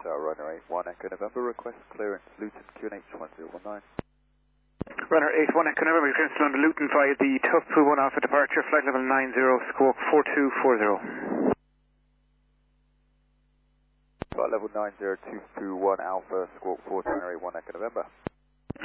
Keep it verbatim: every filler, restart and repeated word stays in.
Hotel, runner eight one Echo November, request clearance, Luton Q N H one zero one nine. Runner eight one Echo November, clearance to London Luton via the Tufu one Alpha departure, flight level nine zero, squawk four two four zero. Flight level nine zero two two one Alpha, squawk four two, runner eight one Echo November.